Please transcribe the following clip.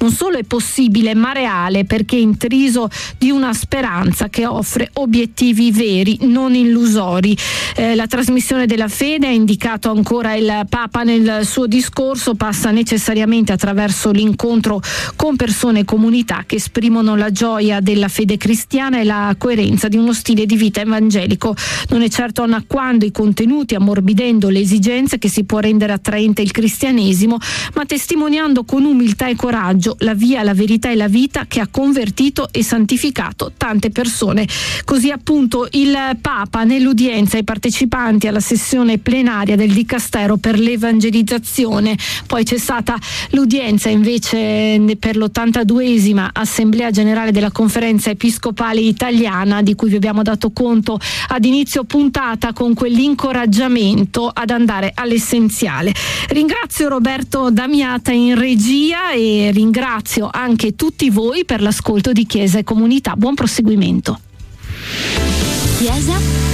non solo è possibile ma reale, perché intriso di una speranza che offre obiettivi veri, non illusori. La trasmissione della fede, ha indicato ancora il Papa nel suo discorso, passa necessariamente attraverso l'incontro con persone e comunità che esprimono la gioia della fede cristiana e la coerenza di uno stile di vita evangelico. Non è certo annacquando i contenuti, ammorbidendo le esigenze, che si può rendere attraente il cristianesimo, ma testimoniando con umiltà e coraggio la via, la verità e la vita che ha convertito e santificato tante persone. Così appunto il Papa nell'udienza ai partecipanti alla sessione plenaria del Dicastero per l'evangelizzazione. Poi c'è stata l'udienza invece per l'82esima Assemblea Generale della Conferenza Episcopale Italiana, di cui vi abbiamo dato conto ad inizio puntata, con quell'incoraggiamento ad andare all'essenziale. Ringrazio Roberto Damiata in regia e ringrazio anche tutti voi per l'ascolto di Chiesa e Comunità. Buon proseguimento. Chiesa